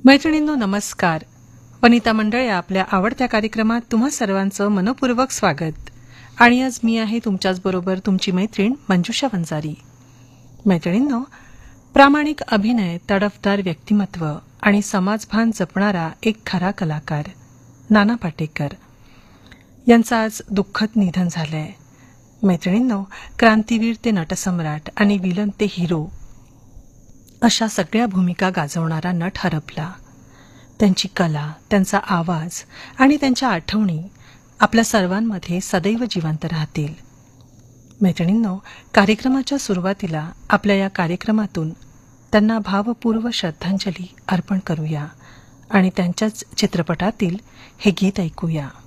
मैत्रिणींनो नमस्कार. वनिता मंडळ या आपल्या आवडत्या कार्यक्रमात तुम्हा सर्वांचं मनपूर्वक स्वागत. आणि आज मी आहे तुमच्याच बरोबर तुमची मैत्रीण मंजुषा वंजारी. मैत्रिणींनो, प्रामाणिक अभिनय, तडफदार व्यक्तिमत्व आणि समाजभान जपणारा एक खरा कलाकार नाना पाटेकर यांचं आज दुःखद निधन झालंय. मैत्रिणींनो, क्रांतीवीर ते नटसम्राट आणि विलन ते हिरो अशा सगळ्या भूमिका गाजवणारा नट हरपला. त्यांची कला, त्यांचा आवाज आणि त्यांच्या आठवणी आपल्या सर्वांमध्ये सदैव जिवंत राहतील. मैत्रिणींनो, कार्यक्रमाच्या सुरुवातीला आपल्या या कार्यक्रमातून त्यांना भावपूर्व श्रद्धांजली अर्पण करूया आणि त्यांच्याच चित्रपटातील हे गीत ऐकूया.